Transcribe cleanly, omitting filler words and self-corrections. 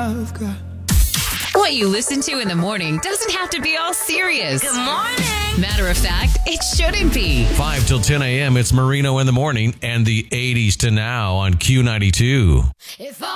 I've got. What you listen to in the morning doesn't have to be all serious. Good morning. Matter of fact, it shouldn't be. 5 till 10 a.m. It's Marino in the morning and the 80s to now on Q92. If I